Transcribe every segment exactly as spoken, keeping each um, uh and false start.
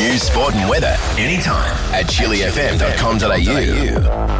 News, sport and weather anytime at chili f m dot com dot a u.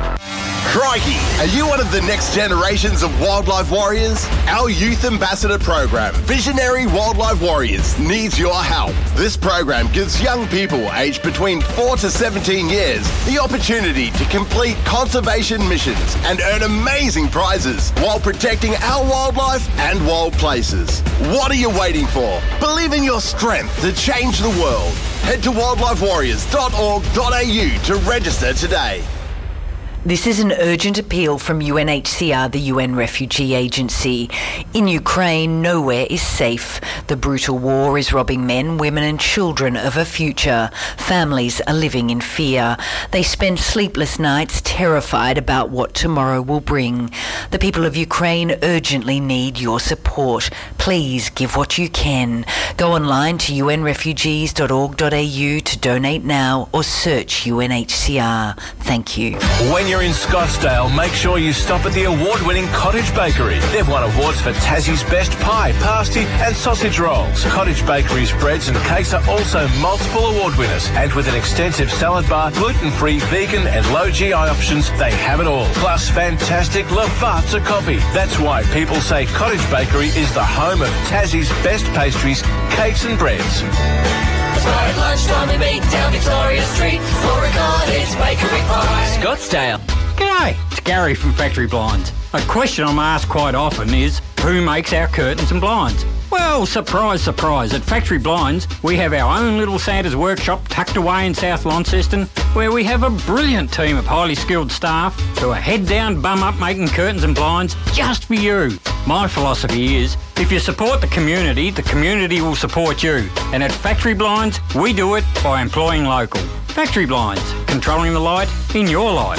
Crikey, are you one of the next generations of wildlife warriors? Our Youth Ambassador program, Visionary Wildlife Warriors, needs your help. This program gives young people aged between four to seventeen years the opportunity to complete conservation missions and earn amazing prizes while protecting our wildlife and wild places. What are you waiting for? Believe in your strength to change the world. Head to wildlife warriors dot org dot a u to register today. This is an urgent appeal from U N H C R, the U N Refugee Agency. In Ukraine, nowhere is safe. The brutal war is robbing men, women and children of a future. Families are living in fear. They spend sleepless nights terrified about what tomorrow will bring. The people of Ukraine urgently need your support. Please give what you can. Go online to u n refugees dot org dot a u to donate now or search U N H C R. Thank you. When you're in Scottsdale, make sure you stop at the award-winning Cottage Bakery. They've won awards for Tassie's Best Pie, Pasty and Sausage Rolls. Cottage Bakery's breads and cakes are also multiple award winners. And with an extensive salad bar, gluten-free, vegan and low-G I options, they have it all. Plus fantastic Lavazza coffee. That's why people say Cottage Bakery is the home of Tassie's best pastries, cakes and breads. Tomorrow at lunchtime we meet down Victoria Street for a Cottage Bakery pie. Scottsdale. G'day, it's Gary from Factory Blinds. A question I'm asked quite often is, who makes our curtains and blinds? Well, surprise, surprise, at Factory Blinds we have our own little Santa's workshop tucked away in South Launceston, where we have a brilliant team of highly skilled staff who are head down, bum up making curtains and blinds just for you. My philosophy is, if you support the community, the community will support you. And at Factory Blinds, we do it by employing local. Factory Blinds, controlling the light in your life.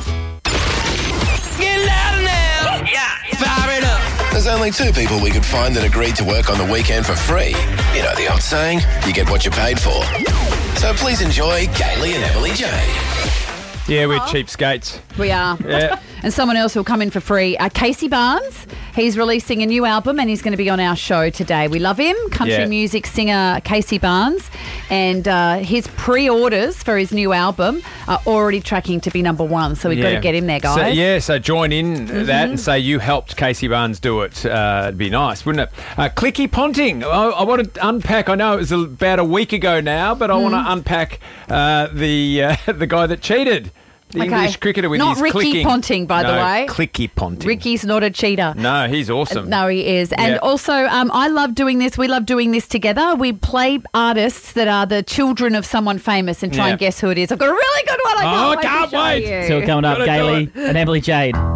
Get louder now! Yeah! Fire it up! There's only two people we could find that agreed to work on the weekend for free. You know the old saying, you get what you paid for. So please enjoy Gailey and Emily Jade. Yeah, we're cheapskates. We are. Yeah. And someone else will come in for free. Uh, Casey Barnes, he's releasing a new album and he's going to be on our show today. We love him, country Yeah. music singer Casey Barnes. And uh, his pre-orders for his new album are already tracking to be number one. So we've got Yeah. to get him there, guys. So, yeah, so join in Mm-hmm. that and say you helped Casey Barnes do it. Uh, it'd be nice, wouldn't it? Uh, Clicky Ponting. I, I want to unpack, I know it was about a week ago now, but I Mm. want to unpack uh, the uh, the guy that cheated. The Okay. English cricketer with Not his Ricky clicking. Ponting, by the No, way. Clicky Ponting. Ricky's not a cheater. No, he's awesome. No, he is. And Yeah. also, um, I love doing this. We love doing this together. We play artists that are the children of someone famous and try Yeah. and guess who it is. I've got a really good one. I Oh, can't, can't wait. to show wait. you. So coming up, Gotta do Gailey it. and Emily Jade.